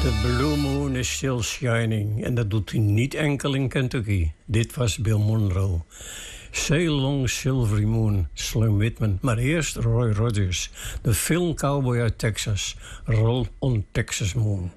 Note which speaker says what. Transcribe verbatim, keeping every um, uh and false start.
Speaker 1: Blue moon is still shining. En dat doet hij niet enkel in Kentucky. Dit was Bill Monroe. Sail Long Silvery Moon, Slim Whitman. Maar eerst Roy Rogers, de film cowboy uit Texas. Roll on Texas Moon.